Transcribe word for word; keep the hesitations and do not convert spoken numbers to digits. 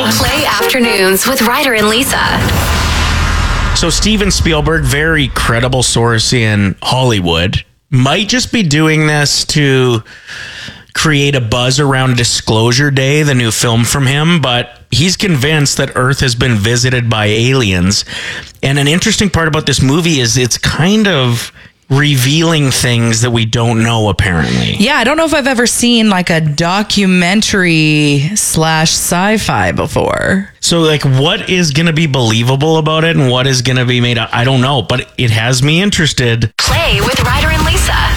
on. Play Afternoons with Ryder and Lisa. So Steven Spielberg, very credible source in Hollywood, might just be doing this to create a buzz around Disclosure Day, the new film from him, but he's convinced that Earth has been visited by aliens. And an interesting part about this movie is it's kind of revealing things that we don't know, apparently. Yeah, I don't know if I've ever seen like a documentary slash sci-fi before. So, like, what is going to be believable about it and what is going to be made up? I don't know, but it has me interested. Play with Ryder